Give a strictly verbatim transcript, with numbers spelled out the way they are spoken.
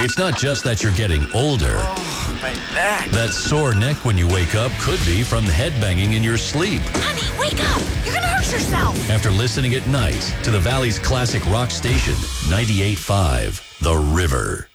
It's not just that you're getting older. Oh, my neck. That sore neck when you wake up could be from headbanging in your sleep. Honey, wake up! You're gonna hurt yourself! After listening at night to the Valley's classic rock station, ninety-eight point five, The River.